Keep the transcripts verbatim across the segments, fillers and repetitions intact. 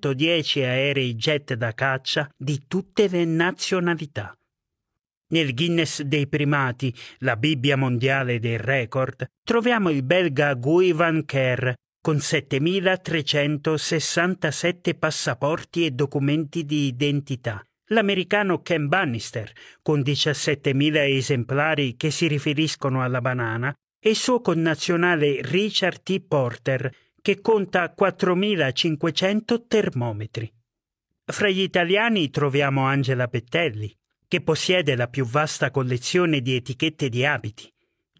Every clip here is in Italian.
centodieci aerei jet da caccia di tutte le nazionalità. Nel Guinness dei primati, la Bibbia mondiale dei record, troviamo il belga Guy van Ker con settemilatrecentosessantasette passaporti e documenti di identità, l'americano Ken Bannister con diciassettemila esemplari che si riferiscono alla banana e il suo connazionale Richard T. Porter che conta quattromilacinquecento termometri. Fra gli italiani troviamo Angela Pettelli, che possiede la più vasta collezione di etichette di abiti,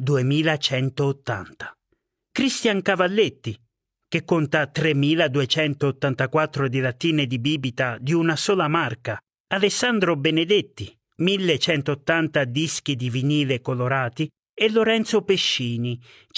duemilacentottanta. Christian Cavalletti, che conta tremiladuecentottantaquattro dilattine di bibita di una sola marca, Alessandro Benedetti, millecentottanta dischi di vinile colorati e Lorenzo Pescini,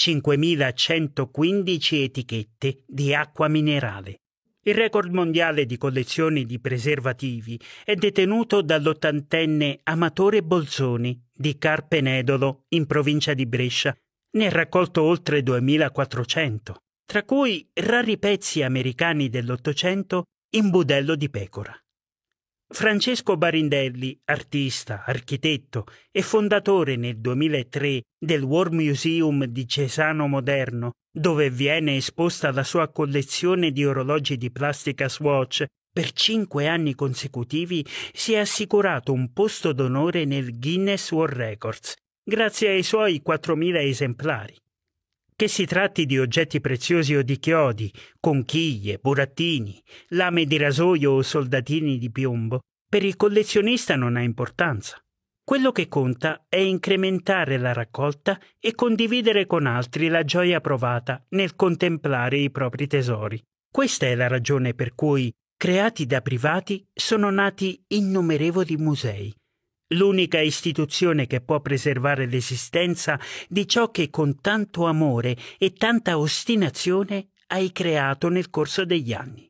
cinquemilacentoquindici etichette di acqua minerale. Il record mondiale di collezioni di preservativi è detenuto dall'ottantenne Amatore Bolzoni di Carpenedolo, in provincia di Brescia. Ne ha raccolto oltre duemilaquattrocento, tra cui rari pezzi americani dell'Ottocento in budello di pecora. Francesco Barindelli, artista, architetto e fondatore nel duemilatré del War Museum di Cesano Moderno, dove viene esposta la sua collezione di orologi di plastica Swatch, per cinque anni consecutivi si è assicurato un posto d'onore nel Guinness World Records, grazie ai suoi quattromila esemplari. Che si tratti di oggetti preziosi o di chiodi, conchiglie, burattini, lame di rasoio o soldatini di piombo, per il collezionista non ha importanza. Quello che conta è incrementare la raccolta e condividere con altri la gioia provata nel contemplare i propri tesori. Questa è la ragione per cui, creati da privati, sono nati innumerevoli musei. L'unica istituzione che può preservare l'esistenza di ciò che con tanto amore e tanta ostinazione hai creato nel corso degli anni.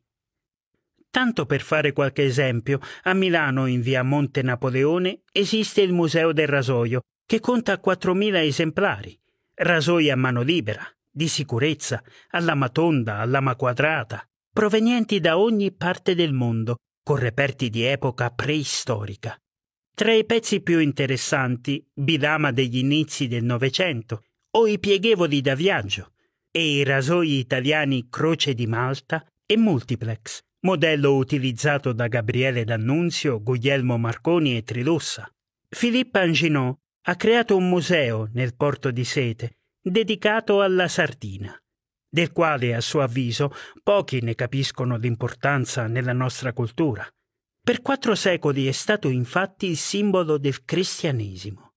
Tanto per fare qualche esempio, a Milano, in via Monte Napoleone, esiste il Museo del Rasoio, che conta quattromila esemplari, rasoi a mano libera, di sicurezza, a lama tonda, a lama quadrata, provenienti da ogni parte del mondo, con reperti di epoca preistorica. Tra i pezzi più interessanti, bilama degli inizi del Novecento, o i pieghevoli da viaggio, e i rasoi italiani Croce di Malta e Multiplex, modello utilizzato da Gabriele D'Annunzio, Guglielmo Marconi e Trilussa. Philippe Anginot ha creato un museo nel porto di Sete, dedicato alla sardina, del quale, a suo avviso, pochi ne capiscono l'importanza nella nostra cultura. Per quattro secoli è stato infatti il simbolo del cristianesimo.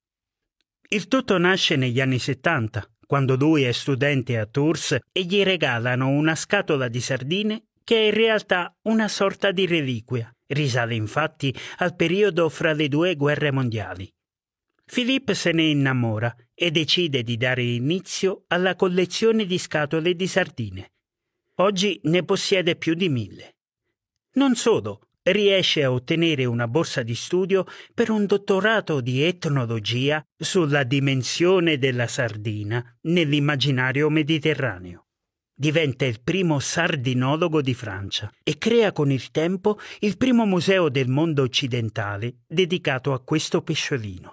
Il tutto nasce negli anni settanta, quando lui è studente a Tours e gli regalano una scatola di sardine che è in realtà una sorta di reliquia. Risale infatti al periodo fra le due guerre mondiali. Philippe se ne innamora e decide di dare inizio alla collezione di scatole di sardine. Oggi ne possiede più di mille. Non solo, riesce a ottenere una borsa di studio per un dottorato di etnologia sulla dimensione della sardina nell'immaginario mediterraneo. Diventa il primo sardinologo di Francia e crea con il tempo il primo museo del mondo occidentale dedicato a questo pesciolino.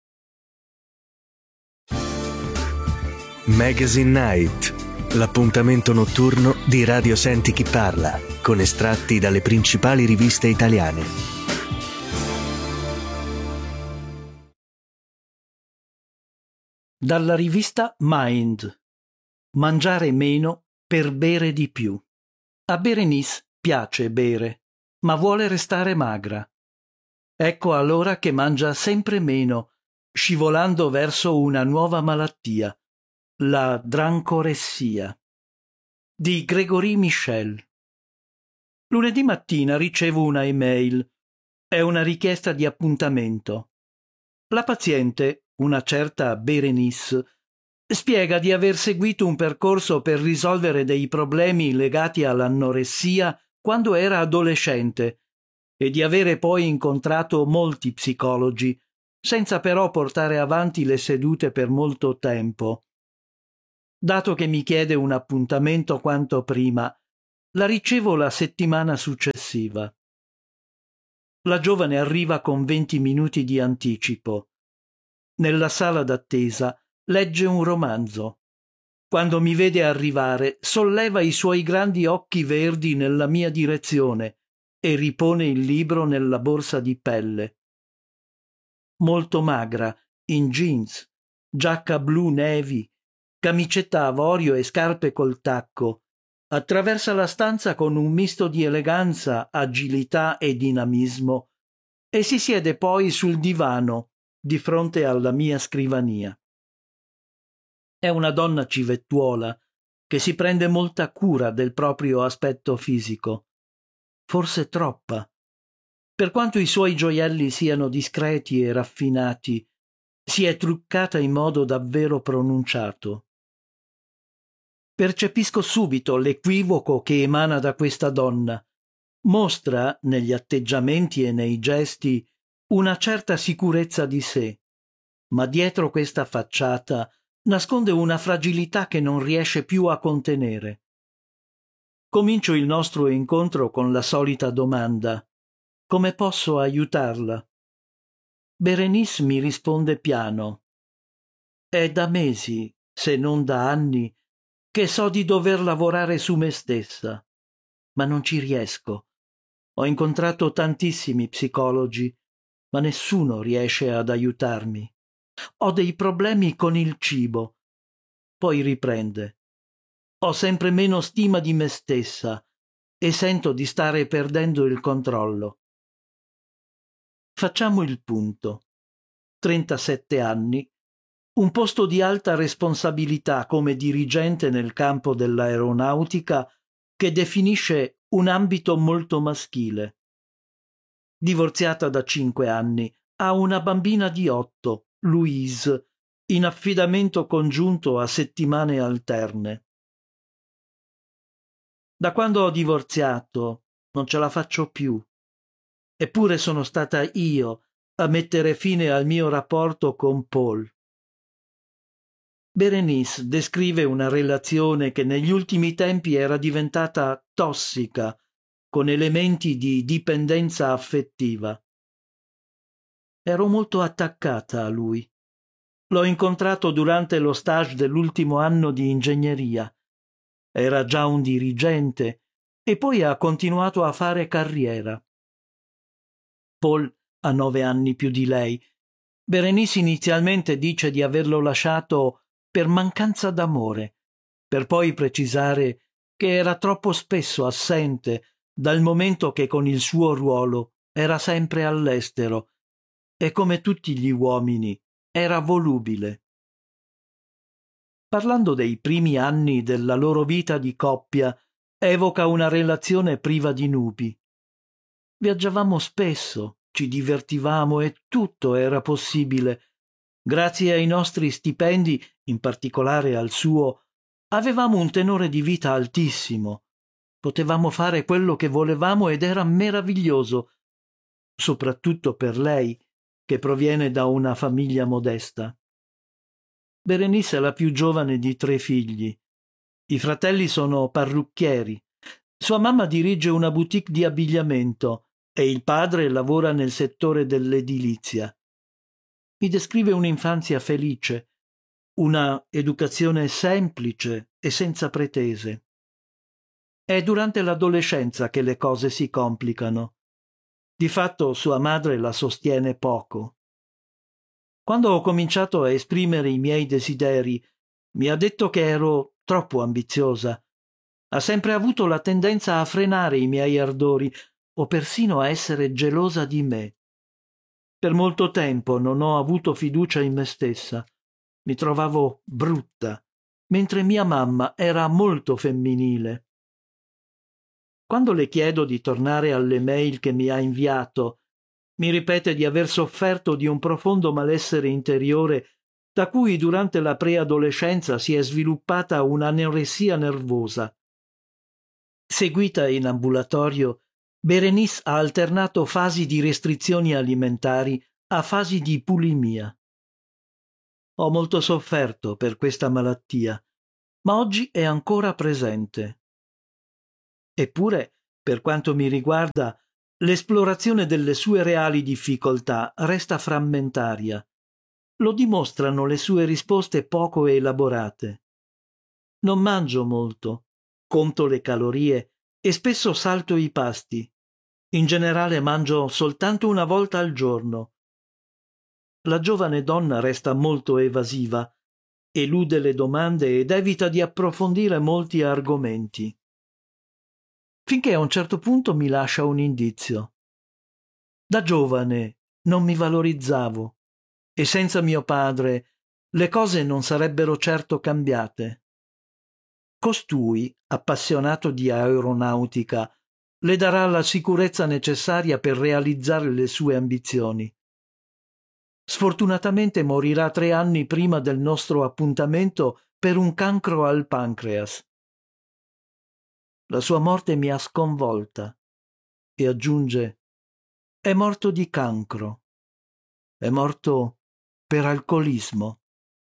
Magazine Night, l'appuntamento notturno di Radio Senti Chi Parla, con estratti dalle principali riviste italiane. Dalla rivista Mind. Mangiare meno per bere di più. A Berenice piace bere, ma vuole restare magra. Ecco allora che mangia sempre meno, scivolando verso una nuova malattia, la drancoressia. Di Grégory Michel. Lunedì mattina ricevo una email. È una richiesta di appuntamento. La paziente, una certa Berenice, spiega di aver seguito un percorso per risolvere dei problemi legati all'anoressia quando era adolescente e di avere poi incontrato molti psicologi, senza però portare avanti le sedute per molto tempo. Dato che mi chiede un appuntamento quanto prima, la ricevo la settimana successiva. successiva. La giovane arriva con venti minuti di anticipo. Nella sala d'attesa legge un romanzo. Quando mi vede arrivare, solleva i suoi grandi occhi verdi nella mia direzione e ripone il libro nella borsa di pelle. Molto magra, in jeans, giacca blu navy, camicetta avorio e scarpe col tacco, attraversa la stanza con un misto di eleganza, agilità e dinamismo e si siede poi sul divano di fronte alla mia scrivania. È una donna civettuola che si prende molta cura del proprio aspetto fisico, forse troppa. Per quanto i suoi gioielli siano discreti e raffinati, si è truccata in modo davvero pronunciato. Percepisco subito l'equivoco che emana da questa donna. Mostra, negli atteggiamenti e nei gesti, una certa sicurezza di sé, ma dietro questa facciata nasconde una fragilità che non riesce più a contenere. Comincio il nostro incontro con la solita domanda: come posso aiutarla? Berenice mi risponde piano: è da mesi, se non da anni, che so di dover lavorare su me stessa, ma non ci riesco. Ho incontrato tantissimi psicologi, ma nessuno riesce ad aiutarmi. Ho dei problemi con il cibo. Poi riprende: ho sempre meno stima di me stessa e sento di stare perdendo il controllo. Facciamo il punto. trentasette anni, un posto di alta responsabilità come dirigente nel campo dell'aeronautica che definisce un ambito molto maschile. Divorziata da cinque anni, ha una bambina di otto, Louise, in affidamento congiunto a settimane alterne. Da quando ho divorziato non ce la faccio più. Eppure sono stata io a mettere fine al mio rapporto con Paul. Berenice descrive una relazione che negli ultimi tempi era diventata tossica, con elementi di dipendenza affettiva. Ero molto attaccata a lui. L'ho incontrato durante lo stage dell'ultimo anno di ingegneria. Era già un dirigente e poi ha continuato a fare carriera. Paul ha nove anni più di lei. Berenice inizialmente dice di averlo lasciato per mancanza d'amore, per poi precisare che era troppo spesso assente dal momento che con il suo ruolo era sempre all'estero e, come tutti gli uomini, era volubile. Parlando dei primi anni della loro vita di coppia, evoca una relazione priva di nubi. Viaggiavamo spesso, ci divertivamo e tutto era possibile. Grazie ai nostri stipendi, in particolare al suo, avevamo un tenore di vita altissimo. Potevamo fare quello che volevamo ed era meraviglioso, soprattutto per lei, che proviene da una famiglia modesta. Berenice è la più giovane di tre figli. I fratelli sono parrucchieri. Sua mamma dirige una boutique di abbigliamento e il padre lavora nel settore dell'edilizia. Mi descrive un'infanzia felice, una educazione semplice e senza pretese. È durante l'adolescenza che le cose si complicano. Di fatto sua madre la sostiene poco. Quando ho cominciato a esprimere i miei desideri, mi ha detto che ero troppo ambiziosa. Ha sempre avuto la tendenza a frenare i miei ardori o persino a essere gelosa di me. Per molto tempo non ho avuto fiducia in me stessa. Mi trovavo brutta, mentre mia mamma era molto femminile. Quando le chiedo di tornare alle mail che mi ha inviato, mi ripete di aver sofferto di un profondo malessere interiore da cui durante la preadolescenza si è sviluppata un'anoressia nervosa. Seguita in ambulatorio, Berenice ha alternato fasi di restrizioni alimentari a fasi di bulimia. Ho molto sofferto per questa malattia, ma oggi è ancora presente. Eppure per quanto mi riguarda, l'esplorazione delle sue reali difficoltà resta frammentaria. Lo dimostrano le sue risposte poco elaborate. Non mangio molto, conto le calorie e spesso salto i pasti. In generale mangio soltanto una volta al giorno. La giovane donna resta molto evasiva, elude le domande ed evita di approfondire molti argomenti. Finché a un certo punto mi lascia un indizio. Da giovane non mi valorizzavo e senza mio padre le cose non sarebbero certo cambiate. Costui, appassionato di aeronautica, le darà la sicurezza necessaria per realizzare le sue ambizioni. Sfortunatamente morirà tre anni prima del nostro appuntamento per un cancro al pancreas. La sua morte mi ha sconvolta e aggiunge: è morto di cancro, è morto per alcolismo.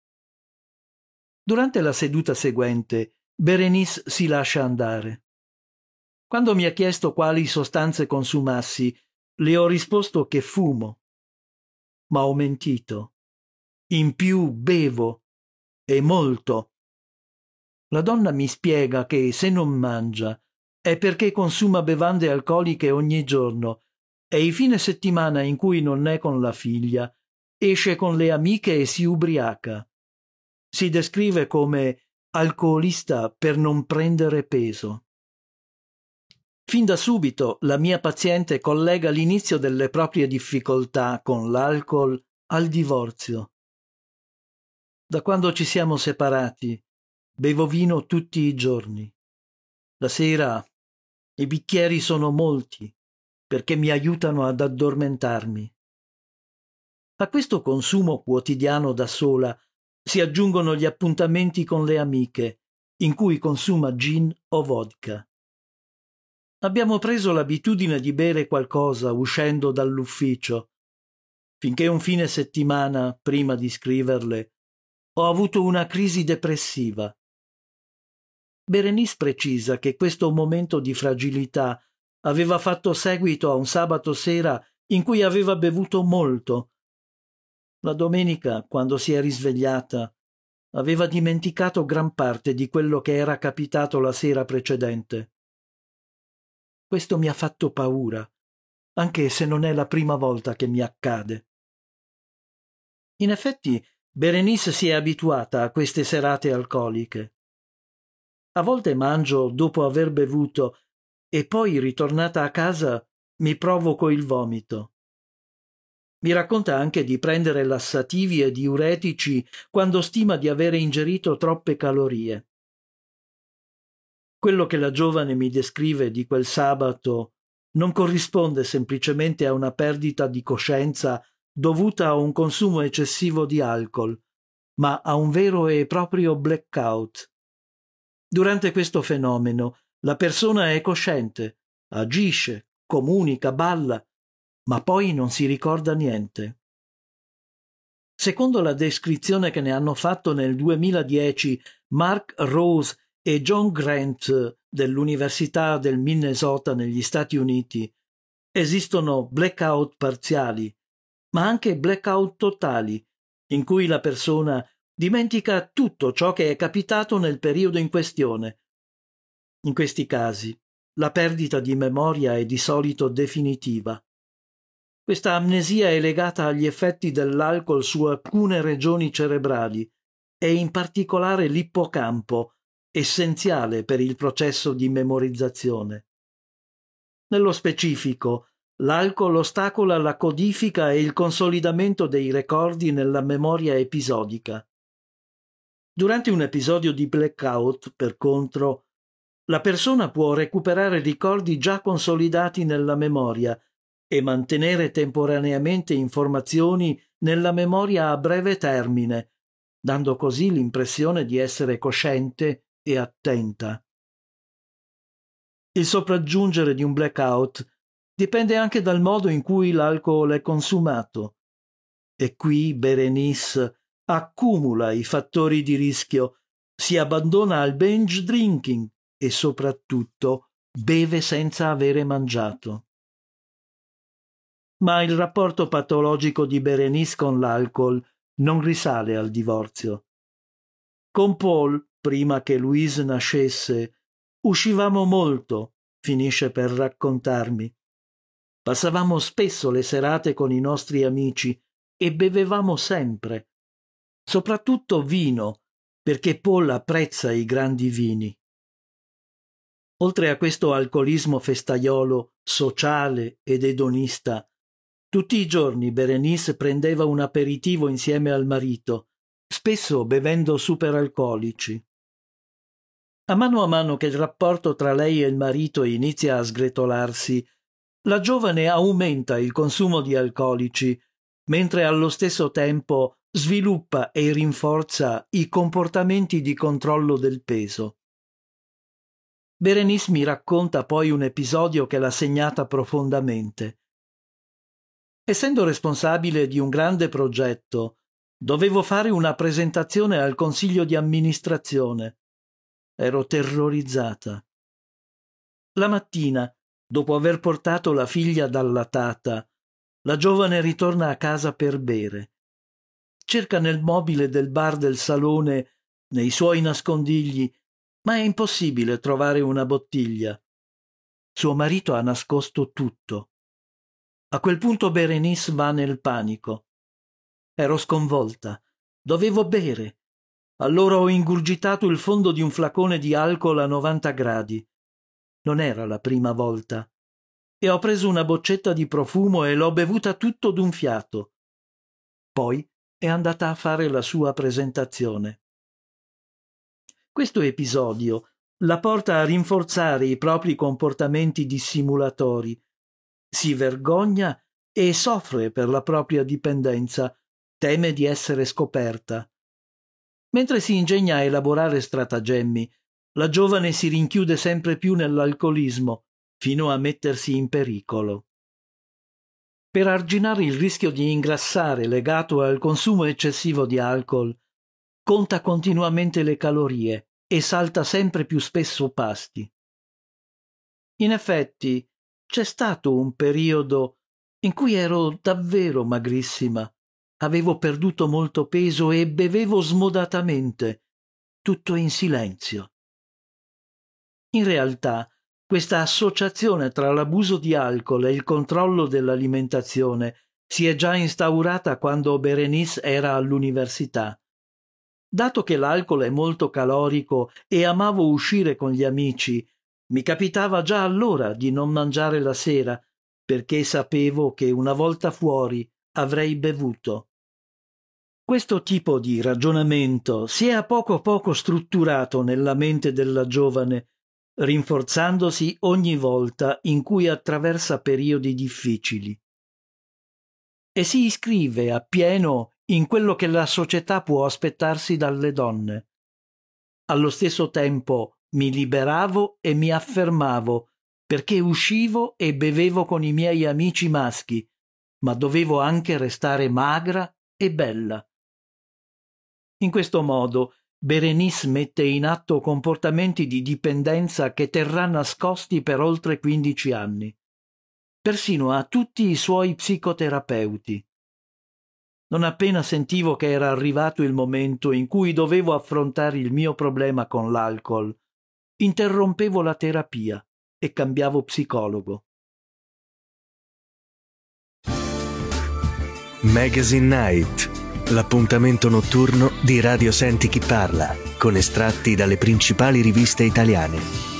Durante la seduta seguente, Berenice si lascia andare. Quando mi ha chiesto quali sostanze consumassi, le ho risposto che fumo. Ma ho mentito. In più bevo, e molto. La donna mi spiega che se non mangia è perché consuma bevande alcoliche ogni giorno e i fine settimana in cui non è con la figlia esce con le amiche e si ubriaca. Si descrive come alcolista per non prendere peso. Fin da subito la mia paziente collega l'inizio delle proprie difficoltà con l'alcol al divorzio. Da quando ci siamo separati, bevo vino tutti i giorni. La sera i bicchieri sono molti perché mi aiutano ad addormentarmi. A questo consumo quotidiano da sola si aggiungono gli appuntamenti con le amiche, in cui consuma gin o vodka. Abbiamo preso l'abitudine di bere qualcosa uscendo dall'ufficio, finché un fine settimana, prima di scriverle, ho avuto una crisi depressiva. Berenice precisa che questo momento di fragilità aveva fatto seguito a un sabato sera in cui aveva bevuto molto. La domenica, quando si è risvegliata, aveva dimenticato gran parte di quello che era capitato la sera precedente. Questo mi ha fatto paura, anche se non è la prima volta che mi accade. In effetti, Berenice si è abituata a queste serate alcoliche. A volte mangio dopo aver bevuto e poi, ritornata a casa, mi provoco il vomito. Mi racconta anche di prendere lassativi e diuretici quando stima di avere ingerito troppe calorie. Quello che la giovane mi descrive di quel sabato non corrisponde semplicemente a una perdita di coscienza dovuta a un consumo eccessivo di alcol, ma a un vero e proprio blackout. Durante questo fenomeno la persona è cosciente, agisce, comunica, balla, ma poi non si ricorda niente. Secondo la descrizione che ne hanno fatto nel duemiladieci Mark Rose e John Grant dell'Università del Minnesota negli Stati Uniti, esistono blackout parziali, ma anche blackout totali, in cui la persona dimentica tutto ciò che è capitato nel periodo in questione. In questi casi, la perdita di memoria è di solito definitiva. Questa amnesia è legata agli effetti dell'alcol su alcune regioni cerebrali e in particolare l'ippocampo, essenziale per il processo di memorizzazione. Nello specifico, l'alcol ostacola la codifica e il consolidamento dei ricordi nella memoria episodica. Durante un episodio di blackout, per contro, la persona può recuperare ricordi già consolidati nella memoria e mantenere temporaneamente informazioni nella memoria a breve termine, dando così l'impressione di essere cosciente e attenta. Il sopraggiungere di un blackout dipende anche dal modo in cui l'alcol è consumato. E qui Berenice accumula i fattori di rischio, si abbandona al binge drinking e soprattutto beve senza avere mangiato. Ma il rapporto patologico di Berenice con l'alcol non risale al divorzio. Con Paul, prima che Louise nascesse, uscivamo molto, finisce per raccontarmi. Passavamo spesso le serate con i nostri amici e bevevamo sempre, soprattutto vino, perché Paul apprezza i grandi vini. Oltre a questo alcolismo festaiolo, sociale ed edonista, tutti i giorni Berenice prendeva un aperitivo insieme al marito, spesso bevendo superalcolici. A mano a mano che il rapporto tra lei e il marito inizia a sgretolarsi, la giovane aumenta il consumo di alcolici, mentre allo stesso tempo sviluppa e rinforza i comportamenti di controllo del peso. Berenice mi racconta poi un episodio che l'ha segnata profondamente. Essendo responsabile di un grande progetto, dovevo fare una presentazione al consiglio di amministrazione. Ero terrorizzata. La mattina, dopo aver portato la figlia dalla tata, la giovane ritorna a casa per bere. Cerca nel mobile del bar del salone, nei suoi nascondigli, ma è impossibile trovare una bottiglia. Suo marito ha nascosto tutto. A quel punto Berenice va nel panico. Ero sconvolta. Dovevo bere. Allora ho ingurgitato il fondo di un flacone di alcol a novanta gradi. Non era la prima volta. E ho preso una boccetta di profumo e l'ho bevuta tutto d'un fiato. Poi è andata a fare la sua presentazione. Questo episodio la porta a rinforzare i propri comportamenti dissimulatori. Si vergogna e soffre per la propria dipendenza, teme di essere scoperta. Mentre si ingegna a elaborare stratagemmi, la giovane si rinchiude sempre più nell'alcolismo, fino a mettersi in pericolo. Per arginare il rischio di ingrassare legato al consumo eccessivo di alcol, conta continuamente le calorie e salta sempre più spesso pasti. In effetti, c'è stato un periodo in cui ero davvero magrissima, avevo perduto molto peso e bevevo smodatamente, tutto in silenzio. In realtà, questa associazione tra l'abuso di alcol e il controllo dell'alimentazione si è già instaurata quando Berenice era all'università. Dato che l'alcol è molto calorico e amavo uscire con gli amici, mi capitava già allora di non mangiare la sera, perché sapevo che una volta fuori avrei bevuto. Questo tipo di ragionamento si è a poco a poco strutturato nella mente della giovane, rinforzandosi ogni volta in cui attraversa periodi difficili. E si iscrive appieno in quello che la società può aspettarsi dalle donne. Allo stesso tempo mi liberavo e mi affermavo, perché uscivo e bevevo con i miei amici maschi, ma dovevo anche restare magra e bella. In questo modo Berenice mette in atto comportamenti di dipendenza che terrà nascosti per oltre quindici anni, persino a tutti i suoi psicoterapeuti. Non appena sentivo che era arrivato il momento in cui dovevo affrontare il mio problema con l'alcol, interrompevo la terapia e cambiavo psicologo. Magazine Night, l'appuntamento notturno di Radio Senti Chi Parla, con estratti dalle principali riviste italiane.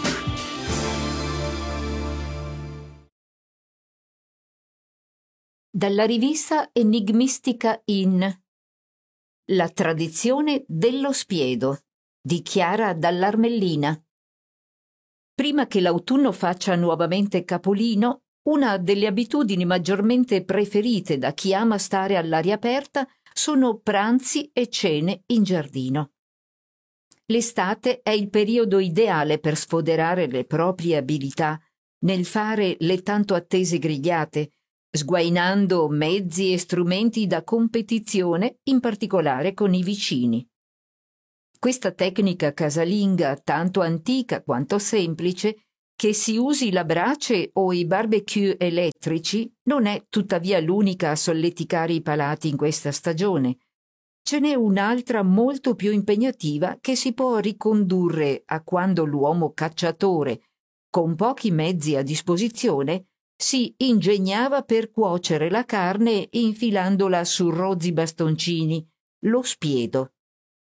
Dalla rivista enigmistica In La tradizione dello spiedo di Chiara Dall'Armellina. Prima che l'autunno faccia nuovamente capolino, una delle abitudini maggiormente preferite da chi ama stare all'aria aperta sono pranzi e cene in giardino. L'estate è il periodo ideale per sfoderare le proprie abilità nel fare le tanto attese grigliate, sguainando mezzi e strumenti da competizione, in particolare con i vicini. Questa tecnica casalinga, tanto antica quanto semplice, Che si usi la brace o i barbecue elettrici non è tuttavia l'unica a solleticare i palati in questa stagione. Ce n'è un'altra molto più impegnativa che si può ricondurre a quando l'uomo cacciatore, con pochi mezzi a disposizione, si ingegnava per cuocere la carne infilandola su rozzi bastoncini, lo spiedo.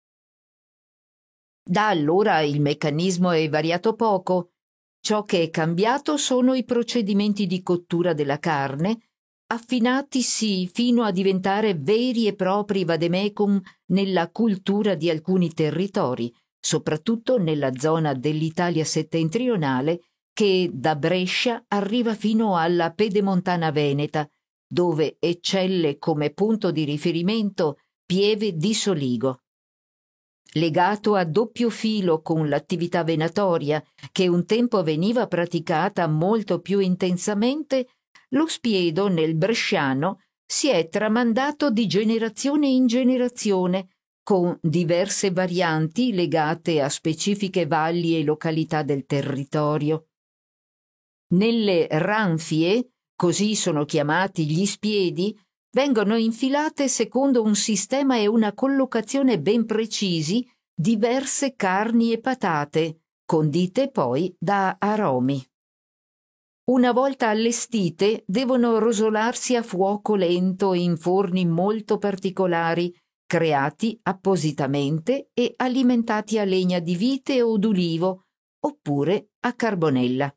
Da allora il meccanismo è variato poco. Ciò che è cambiato sono i procedimenti di cottura della carne, affinatisi fino a diventare veri e propri vademecum nella cultura di alcuni territori, soprattutto nella zona dell'Italia settentrionale che da Brescia arriva fino alla Pedemontana Veneta, dove eccelle come punto di riferimento Pieve di Soligo. Legato a doppio filo con l'attività venatoria, che un tempo veniva praticata molto più intensamente, lo spiedo nel bresciano si è tramandato di generazione in generazione, con diverse varianti legate a specifiche valli e località del territorio. Nelle ranfie, così sono chiamati gli spiedi, vengono infilate secondo un sistema e una collocazione ben precisi diverse carni e patate, condite poi da aromi. Una volta allestite, devono rosolarsi a fuoco lento in forni molto particolari, creati appositamente e alimentati a legna di vite o d'ulivo, oppure a carbonella.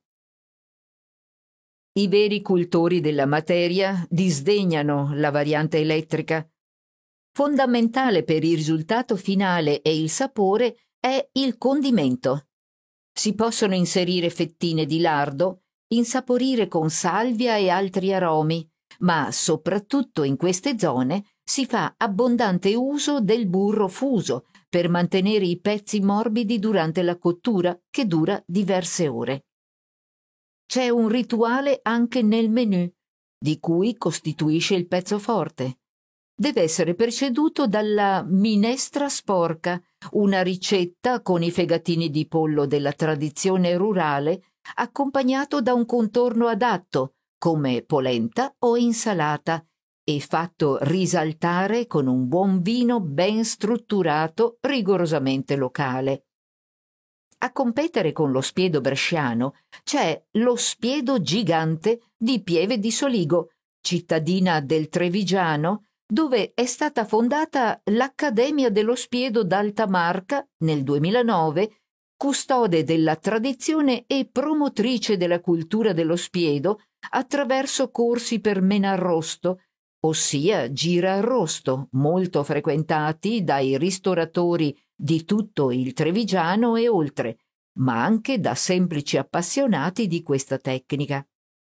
I veri cultori della materia disdegnano la variante elettrica. Fondamentale per il risultato finale e il sapore è il condimento. Si possono inserire fettine di lardo, insaporire con salvia e altri aromi, ma soprattutto in queste zone si fa abbondante uso del burro fuso per mantenere i pezzi morbidi durante la cottura, che dura diverse ore. C'è un rituale anche nel menù, di cui costituisce il pezzo forte. Deve essere preceduto dalla minestra sporca, una ricetta con i fegatini di pollo della tradizione rurale, accompagnato da un contorno adatto, come polenta o insalata, e fatto risaltare con un buon vino ben strutturato, rigorosamente locale. A competere con lo spiedo bresciano c'è lo spiedo gigante di Pieve di Soligo, cittadina del Trevigiano, dove è stata fondata l'Accademia dello Spiedo d'Alta Marca nel duemilanove, custode della tradizione e promotrice della cultura dello spiedo attraverso corsi per menarrosto, ossia girarrosto, molto frequentati dai ristoratori di tutto il Trevigiano e oltre, ma anche da semplici appassionati di questa tecnica.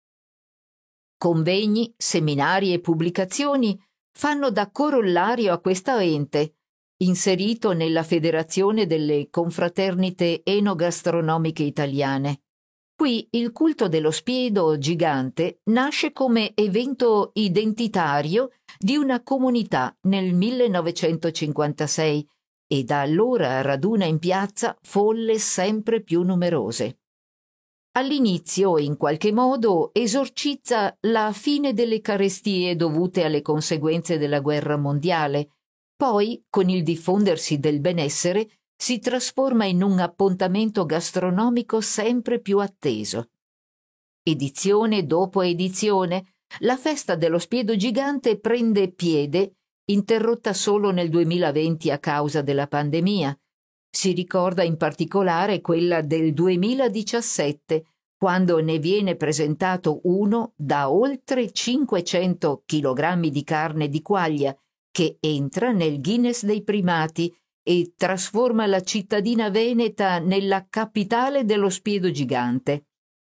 Convegni, seminari e pubblicazioni fanno da corollario a questa ente, inserito nella Federazione delle Confraternite Enogastronomiche Italiane. Qui il culto dello spiedo gigante nasce come evento identitario di una comunità nel millenovecentocinquantasei e da allora raduna in piazza folle sempre più numerose. All'inizio, in qualche modo, esorcizza la fine delle carestie dovute alle conseguenze della guerra mondiale, poi, con il diffondersi del benessere, si trasforma in un appuntamento gastronomico sempre più atteso. Edizione dopo edizione, la festa dello spiedo gigante prende piede, interrotta solo nel duemilaventi a causa della pandemia. Si ricorda in particolare quella del duemiladiciassette, quando ne viene presentato uno da oltre cinquecento chilogrammi di carne di quaglia, che entra nel Guinness dei primati e trasforma la cittadina veneta nella capitale dello spiedo gigante.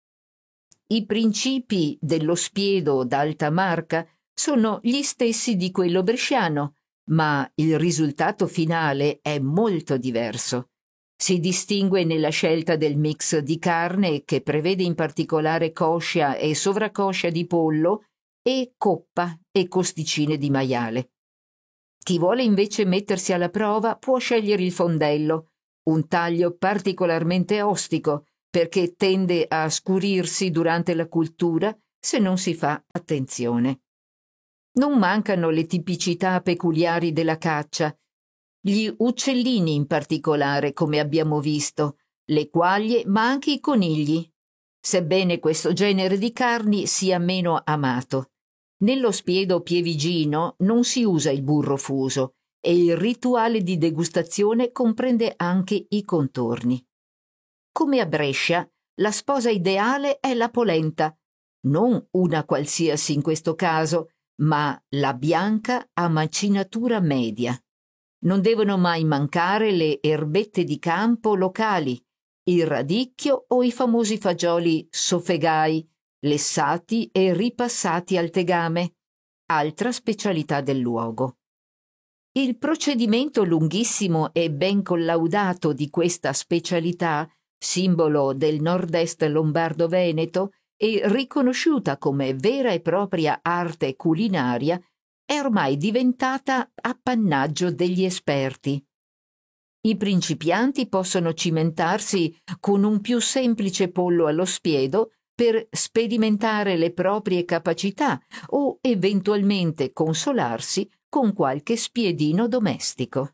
I principi dello spiedo d'alta marca sono gli stessi di quello bresciano, ma il risultato finale è molto diverso. Si distingue nella scelta del mix di carne, che prevede in particolare coscia e sovracoscia di pollo e coppa e costicine di maiale. Chi vuole invece mettersi alla prova può scegliere il fondello, un taglio particolarmente ostico, perché tende a scurirsi durante la cultura se non si fa attenzione. Non mancano le tipicità peculiari della caccia, gli uccellini in particolare, come abbiamo visto, le quaglie, ma anche i conigli, sebbene questo genere di carni sia meno amato. Nello spiedo pievigino non si usa il burro fuso e il rituale di degustazione comprende anche i contorni. Come a Brescia, la sposa ideale è la polenta, non una qualsiasi in questo caso, ma la bianca a macinatura media. Non devono mai mancare le erbette di campo locali, il radicchio o i famosi fagioli sofegai, lessati e ripassati al tegame, altra specialità del luogo. Il procedimento lunghissimo e ben collaudato di questa specialità, simbolo del nord-est lombardo-veneto e riconosciuta come vera e propria arte culinaria, è ormai diventata appannaggio degli esperti. I principianti possono cimentarsi con un più semplice pollo allo spiedo per sperimentare le proprie capacità o eventualmente consolarsi con qualche spiedino domestico.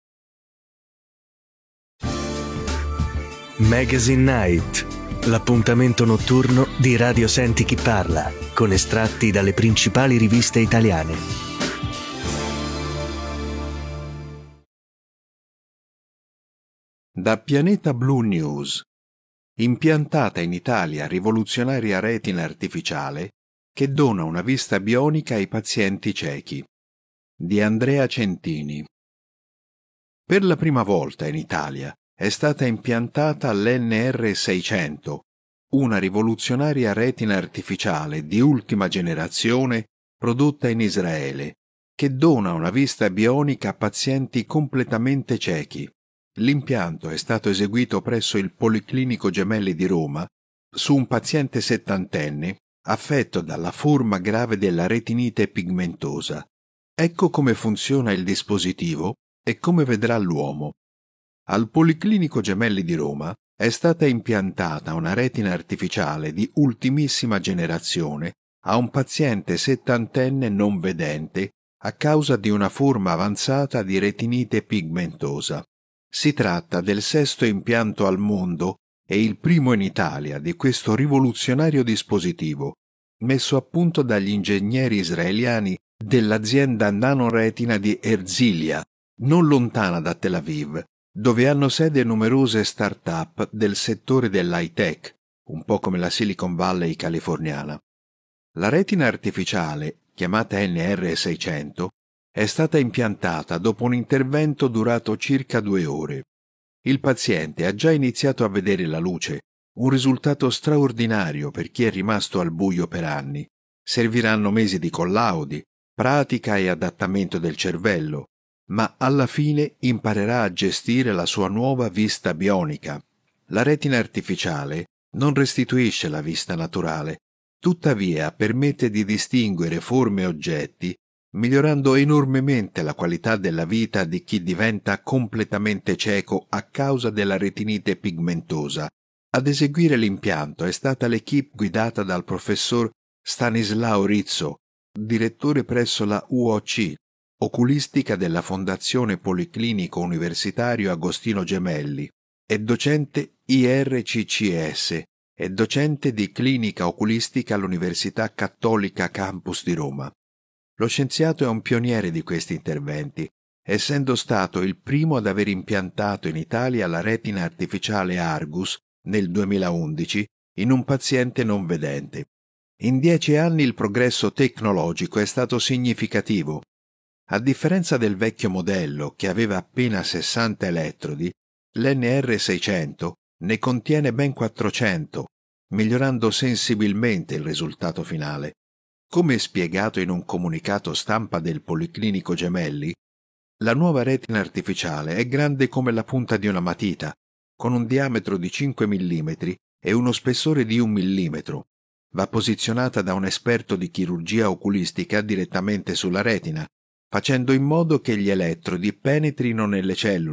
Magazine Night, l'appuntamento notturno di Radio Senti Chi Parla, con estratti dalle principali riviste italiane. Da Pianeta Blu News. Impiantata in Italia rivoluzionaria retina artificiale che dona una vista bionica ai pazienti ciechi. Di Andrea Centini. Per la prima volta in Italia è stata impiantata l'N R seicento, una rivoluzionaria retina artificiale di ultima generazione prodotta in Israele, che dona una vista bionica a pazienti completamente ciechi. L'impianto è stato eseguito presso il Policlinico Gemelli di Roma su un paziente settantenne affetto dalla forma grave della retinite pigmentosa. Ecco come funziona il dispositivo e come vedrà l'uomo. Al Policlinico Gemelli di Roma è stata impiantata una retina artificiale di ultimissima generazione a un paziente settantenne non vedente a causa di una forma avanzata di retinite pigmentosa. Si tratta del sesto impianto al mondo e il primo in Italia di questo rivoluzionario dispositivo, messo a punto dagli ingegneri israeliani dell'azienda nanoretina di Erzilia, non lontana da Tel Aviv, dove hanno sede numerose start-up del settore dell'high tech, un po' come la Silicon Valley californiana. La retina artificiale, chiamata N R seicento, è stata impiantata dopo un intervento durato circa due ore. Il paziente ha già iniziato a vedere la luce, un risultato straordinario per chi è rimasto al buio per anni. Serviranno mesi di collaudi, pratica e adattamento del cervello, ma alla fine imparerà a gestire la sua nuova vista bionica. La retina artificiale non restituisce la vista naturale, tuttavia permette di distinguere forme e oggetti, migliorando enormemente la qualità della vita di chi diventa completamente cieco a causa della retinite pigmentosa. Ad eseguire l'impianto è stata l'equipe guidata dal professor Stanislao Rizzo, direttore presso la U O C, oculistica della Fondazione Policlinico Universitario Agostino Gemelli, e docente I R C C S e docente di clinica oculistica all'Università Cattolica Campus di Roma. Lo scienziato è un pioniere di questi interventi, essendo stato il primo ad aver impiantato in Italia la retina artificiale Argus nel duemilaundici in un paziente non vedente. In dieci anni il progresso tecnologico è stato significativo. A differenza del vecchio modello, che aveva appena sessanta elettrodi, l'N R seicento ne contiene ben quattrocento, migliorando sensibilmente il risultato finale. Come spiegato in un comunicato stampa del Policlinico Gemelli, la nuova retina artificiale è grande come la punta di una matita, con un diametro di cinque millimetri e uno spessore di un millimetro. Va posizionata da un esperto di chirurgia oculistica direttamente sulla retina, facendo in modo che gli elettrodi penetrino nelle cellule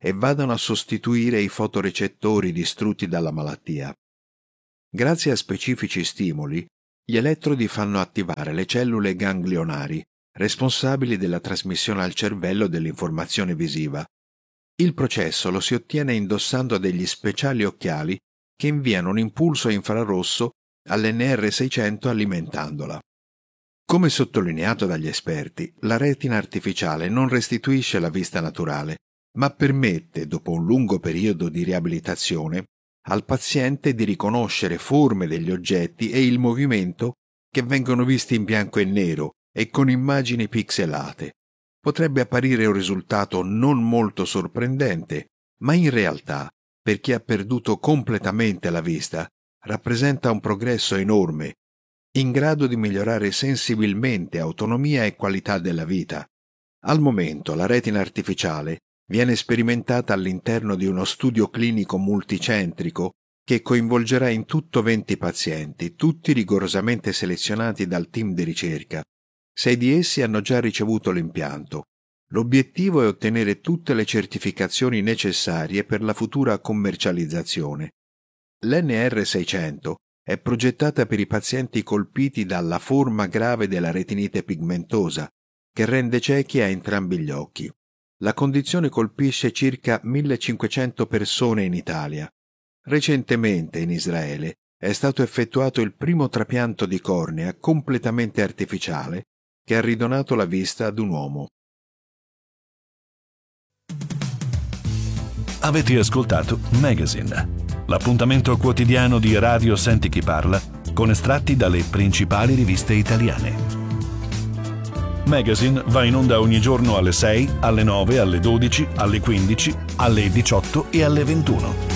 e vadano a sostituire i fotorecettori distrutti dalla malattia. Grazie a specifici stimoli, gli elettrodi fanno attivare le cellule ganglionari, responsabili della trasmissione al cervello dell'informazione visiva. Il processo lo si ottiene indossando degli speciali occhiali che inviano un impulso infrarosso all'N R seicento alimentandola. Come sottolineato dagli esperti, la retina artificiale non restituisce la vista naturale, ma permette, dopo un lungo periodo di riabilitazione, al paziente di riconoscere forme degli oggetti e il movimento che vengono visti in bianco e nero e con immagini pixelate. Potrebbe apparire un risultato non molto sorprendente, ma in realtà, per chi ha perduto completamente la vista, rappresenta un progresso enorme, in grado di migliorare sensibilmente autonomia e qualità della vita. Al momento la retina artificiale viene sperimentata all'interno di uno studio clinico multicentrico che coinvolgerà in tutto venti pazienti, tutti rigorosamente selezionati dal team di ricerca. Sei di essi hanno già ricevuto l'impianto. L'obiettivo è ottenere tutte le certificazioni necessarie per la futura commercializzazione. L'N R seicento è progettata per i pazienti colpiti dalla forma grave della retinite pigmentosa, che rende ciechi a entrambi gli occhi. La condizione colpisce circa millecinquecento persone in Italia. Recentemente in Israele è stato effettuato il primo trapianto di cornea completamente artificiale che ha ridonato la vista ad un uomo. Avete ascoltato Magazine, l'appuntamento quotidiano di Radio Senti Chi Parla con estratti dalle principali riviste italiane. Magazine va in onda ogni giorno alle sei, alle nove, alle dodici, alle quindici, alle diciotto e alle ventuno.